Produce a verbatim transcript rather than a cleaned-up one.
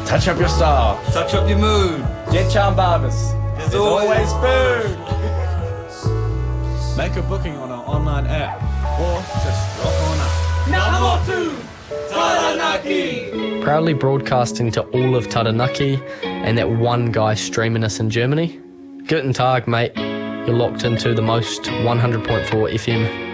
Touch up your style. Touch up your mood. Get Charm Barbers. There's, There's always, always food. Make a booking on our online app or just rock on up. Number two, Taranaki. Proudly broadcasting to all of Taranaki and that one guy streaming us in Germany. Guten Tag, mate. You're locked into the most one hundred point four F M